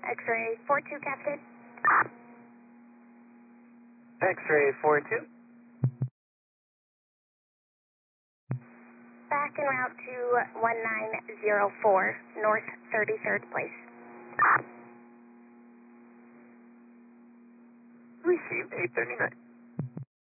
X-ray 42, Captain. X-ray 42. Back en route to 1904, North 33rd Place. Received 839.